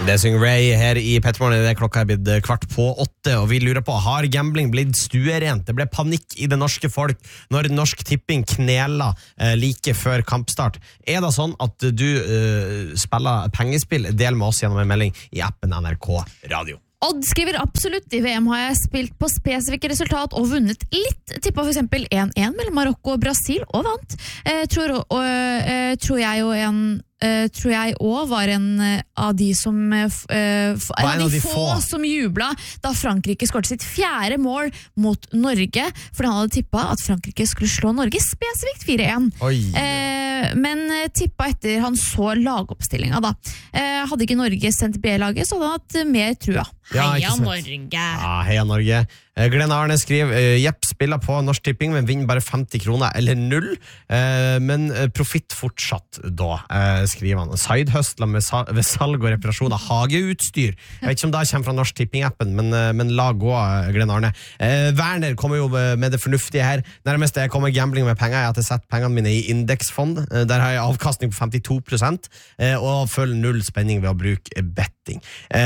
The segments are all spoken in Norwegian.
Det synger Ray her i Petremorgen. Det klokka blitt 7:15, og vi lurer på, har gambling blitt stuerent? Det ble panikk i det norske folk når Norsk Tipping knela like før kampstart. Er det sånn at du spiller pengespill? Del med oss gjennom en melding i appen NRK Radio. Odd skriver absolutt, i VM har jeg spilt på spesifikke resultat og vunnet litt. Tippa for eksempel 1-1 mellom Marokko og Brasil, og vant. Tror jeg også var en av de som av de få som jubla da Frankrike skårte sitt 4. mål mot Norge, for han hadde tippet at Frankrike skulle slå Norge spesifikt 4-1. Men tippa etter han så lagoppstillingen da. Hadde ikke Norge sendt B-laget, så hadde han hatt mer trua. Heia Norge! Ja, heia Norge. Glenn Arne skriver, Jepp spiller på Norsk Tipping, men vinner bare 50 kroner eller 0, men profitt fortsatt da, skriver han. Sidehustler ved salg og reparasjon av hageutstyr. Jeg vet ikke om det kommer fra Norsk Tipping-appen, men la gå, Glenn Arne. Werner kommer jo med det fornuftige her. Nærmest jeg kommer gambling med penger, jeg har sett pengene mine i indeksfond. Der har jeg avkastning på 52%, og føler null spenning ved å bruke betting.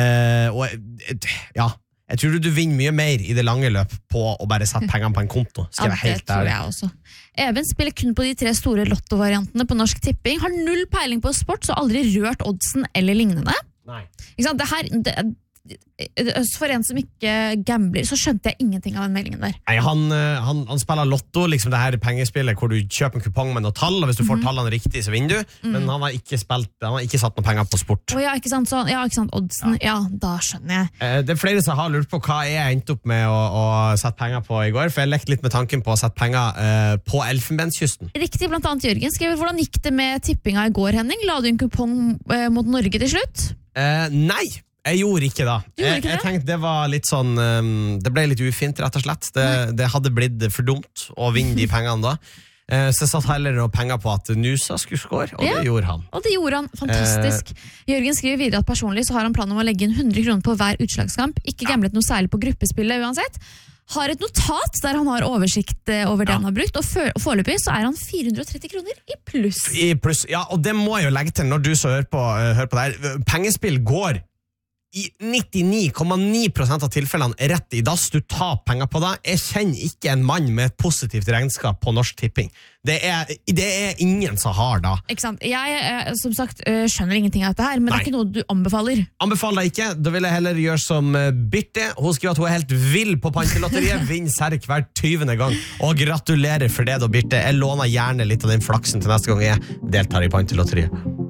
Ja, jeg tror du vinner mye mer i det lange løp på å bare sette pengene på en konto. Skal jeg være helt det tror jeg også. Even spiller kun på de 3 store lottovariantene på Norsk Tipping, har null peiling på sport, så aldri rørt oddsen eller lignende. Nei. Ikke sant? For en som ikke gambler, så skjønte jeg ingenting av den meldingen der. Nei, han spiller lotto, liksom det her pengespillet hvor du kjøper en kupong med noen tall, og hvis du får tallene riktig, så vinner du, men han har ikke satt noen penger på sport. Ja, ikke sant, oddsen, ja, da skjønner jeg. Det er flere som har lurt på hva jeg endte opp med å sette penger på i går, for jeg lekte litt med tanken på å sette penger på Elfenbenskysten. Riktig, blant annet Jørgen skriver, hvordan gikk det med tippinga i går, Henning? La du en kupong mot Norge til slutt? Nei, jeg gjorde ikke det. Jeg tenkte det var litt sånn, det ble litt ufint rett og slett. Det hadde blitt for dumt å vinne de pengene da. Så jeg satt heller noen penger på at Nusa skulle score, og det gjorde han. Og det gjorde han, fantastisk. Jørgen skriver videre at personlig så har han planen om å legge inn 100 kroner på hver utslagskamp, ikke gamblet noe særlig på gruppespillet uansett. Har et notat der han har oversikt over det han har brukt, og foreløpig så er han 430 kroner i pluss. I pluss, ja, og det må jeg jo legge til når du så hører på det her. Pengespill går i 99,9% av tilfellene rett i dass. Du tar penger på det. Jeg kjenner ikke en mann med et positivt regnskap på Norsk Tipping. Det er ingen som har da. Ikke sant? Jeg, som sagt, skjønner ingenting av dette her, men det er ikke noe du anbefaler. Anbefaler deg ikke. Da vil jeg heller gjøre som Birte. Hun skriver at hun er helt vill på Pantelotteriet. Vinner serk hver 20. gang. Og gratulerer for det da, Birte. Jeg låner gjerne litt av den flaksen til neste gang jeg deltar i Pantelotteriet.